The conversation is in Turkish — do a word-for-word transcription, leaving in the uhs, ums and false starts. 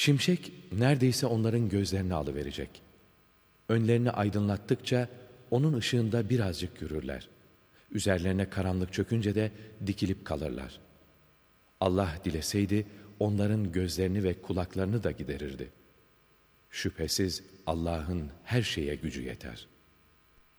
Şimşek neredeyse onların gözlerini alıverecek. Önlerini aydınlattıkça onun ışığında birazcık yürürler. Üzerlerine karanlık çökünce de dikilip kalırlar. Allah dileseydi onların gözlerini ve kulaklarını da giderirdi. Şüphesiz Allah'ın her şeye gücü yeter.